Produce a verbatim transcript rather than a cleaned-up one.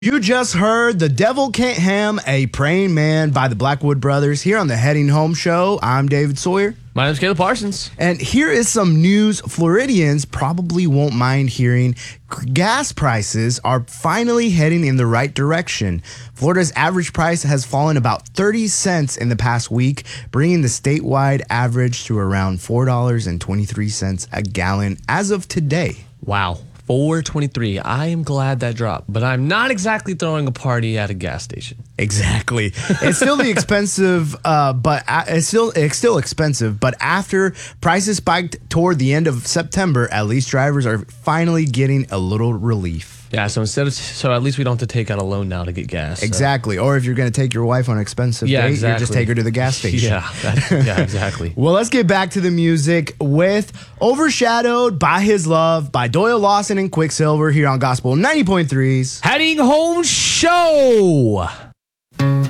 You just heard The Devil Can't Ham, A Praying Man by the Blackwood Brothers here on the Heading Home Show. I'm David Sawyer. My name's Caleb Parsons. And here is some news Floridians probably won't mind hearing. Gas prices are finally heading in the right direction. Florida's average price has fallen about thirty cents in the past week, bringing the statewide average to around four dollars and twenty-three cents a gallon as of today. Wow. four twenty-three. I am glad that dropped, but I'm not exactly throwing a party at a gas station. Exactly. It's still the expensive, uh, but uh, it's still it's still expensive. But after prices spiked toward the end of September, at least drivers are finally getting a little relief. Yeah, so instead of so at least we don't have to take out a loan now to get gas. So. Exactly. Or if you're going to take your wife on an expensive yeah, date, exactly. you just take her to the gas station. Yeah, that, yeah, exactly. Well, let's get back to the music with Overshadowed by His Love by Doyle Lawson and Quicksilver here on Gospel ninety point three's Heading Home Show.